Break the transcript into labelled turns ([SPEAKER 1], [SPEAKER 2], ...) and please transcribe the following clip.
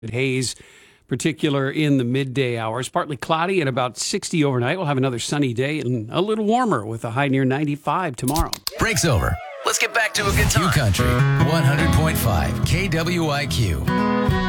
[SPEAKER 1] Haze, particular in the midday hours. Partly cloudy and about 60 overnight. We'll have another sunny day and a little warmer with a high near 95 tomorrow.
[SPEAKER 2] Break's over. Let's get back to a good time. Q Country 100.5 KWIQ.